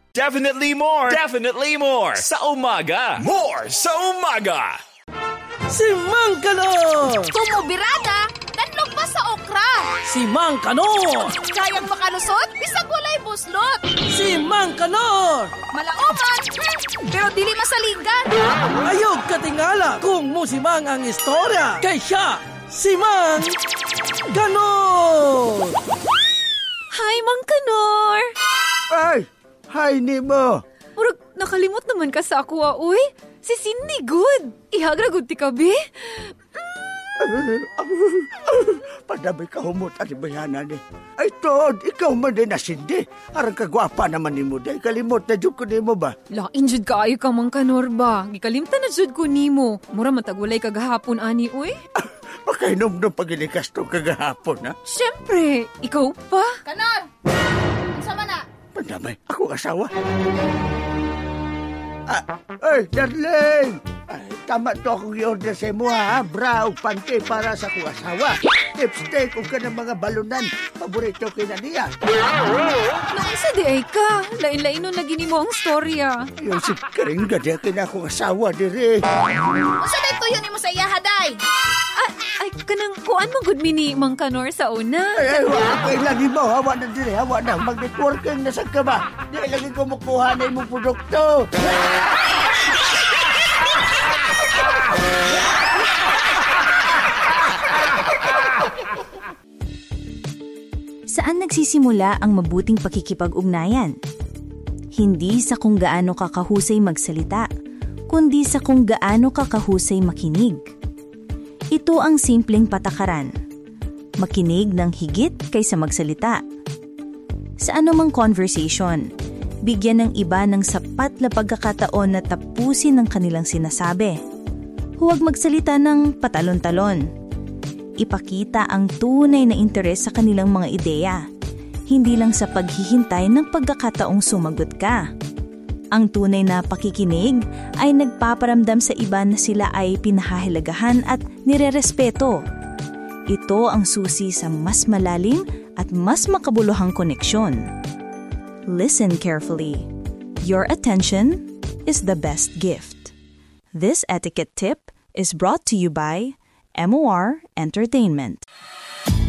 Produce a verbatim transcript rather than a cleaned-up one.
Definitely more. Definitely more. Sa umaga. More sa umaga. Si Mang Kanor! Tumubirada, tanlog pa sa okra. Si Mang Kanor! Kayang makalusot, bisag walay buslot. Si Mang Kanor! Malaoman, hmm, pero dili masaligan. Ayog katingala kung musimang ang istorya. Kay siya, si Mang Kanor! Hi, Mang Kanor! Ay! Hi, Nemo! Murag, nakalimot naman ka sa ako, ah, uy. Si Cindy, good. Ihagragod ti kabi. Padamay ka humot at ibayanan eh. Ay, Todd, ikaw man din na Cindy. Arang kagwapa naman ni mo. Dahil kalimot na dyan ko ni mo ba? Lain jud ka ayo ka, Mang Kanor ba? Gikalimtan na jud ko nimo. Mura matagulay kagahapon, ani, uy. Makainom ng pagilikas to kagahapon, ha? Siyempre, ikaw pa. Kanor! Sama na! Padamay, ako asawa. Ah, ay, darling! Ay, tama to akong i-order sa mo, ha? Bra o panty para sa akong asawa. Lipstick o ka ng mga balunan. Paborito kina niya. Naisa di ay ka. Lain-lain nun lagi ni mo ang storya. Yung si Karinga di kina akong asawa, dire. Usa na ito yun mo sa iya, haday! Ay, ay kanang kuan mo good mini Mang Kanor sa una. Ay, ay, wala kailangan mo. Hawa na dire, hawa na. Mag-networking na sa ka ba? Di lagi ko makuha na yung produkto. Saan nagsisimula ang mabuting pakikipag-ugnayan? Hindi sa kung gaano ka kahusay magsalita, kundi sa kung gaano ka kahusay makinig. Ito ang simpleng patakaran. Makinig ng higit kaysa magsalita. Sa anumang conversation, bigyan ng iba ng sapat na pagkakataon na tapusin ang kanilang sinasabi. Huwag magsalita ng patalon-talon. Ipakita ang tunay na interes sa kanilang mga ideya, hindi lang sa paghihintay ng pagkakataong sumagot ka. Ang tunay na pakikinig ay nagpaparamdam sa iba na sila ay pinahahalagahan at nirerespeto. Ito ang susi sa mas malalim at mas makabuluhang koneksyon. Listen carefully. Your attention is the best gift. This etiquette tip is brought to you by M O R Entertainment.